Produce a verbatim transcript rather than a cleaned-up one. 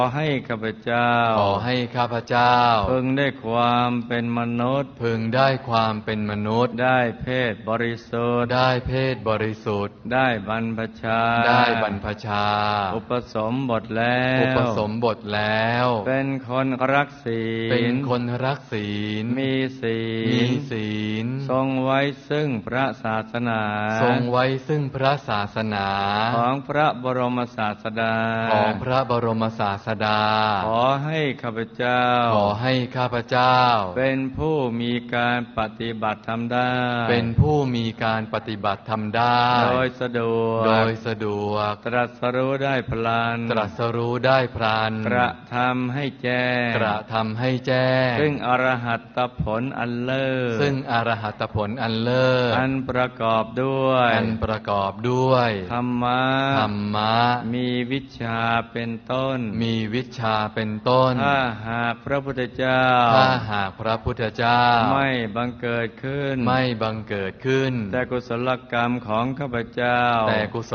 ขอให้ข้าพเจ้าขอให้ข้าพเจ้าพึงได้ความเป็นมนุษย์พึงได้ความเป็นมนุษย์ได้เพศบริสุทธิ์ได้เพศบริสุทธิ์ได้บรรพชาได้บรรพชาอุปสมบทแล้วอุปสมบทแล้วเป็นคนรักศีลเป็นคนรักศีลมีศีลมีศีลทรงไว้ซึ่งพระศาสนาทรงไว้ซึ่งพระศาสนาของพระบรมศาสดาของพระบรมศาสดาขอให้ข้าพเจ้าขอให้ข้าพเจ้าเป็นผู้มีการปฏิบัติธรรมได้เป็นผู้มีการปฏิบัติธรรมได้โดยสะดวกโดยสะดวกตรัสรู้ได้พลันตรัสรู้ได้พลันกระทำให้แจ้งกระทำให้แจ้งซึ่งอรหัตผลอันเลิศซึ่งอรหัตผลอันเลิศอันประกอบด้วยอันประกอบด้วยธรรมะธรรมะมีวิชาเป็นต้นมีวิชาเป็นต้นถ้าหากพระพุทธเจ้าถ้าหากพระพุทธเจ้าไม่บังเกิดขึ้นไม่บังเกิดขึ้นแต่กุศลกรรมของข้าพเจ้าแต่กุศ